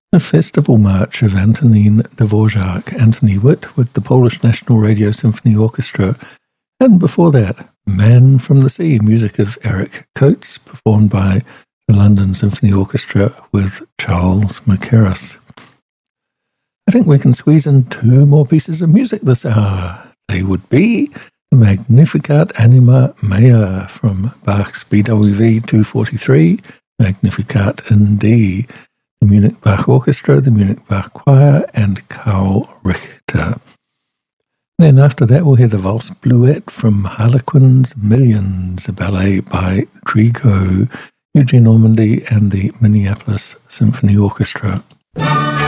The Festival March of Antonin Dvorak, Antoni Witt, with the Polish National Radio Symphony Orchestra, and before that, Man from the Sea, music of Eric Coates, performed by the London Symphony Orchestra with Charles Mackerras. I think we can squeeze in two more pieces of music this hour. They would be the Magnificat Anima Mea from Bach's BWV 243, Magnificat in D, the Munich Bach Orchestra, the Munich Bach Choir, and Karl Richter. Then after that we'll hear the Valse Bleuette from Harlequin's Millions, a ballet by Drigo, Eugene Ormandy and the Minneapolis Symphony Orchestra.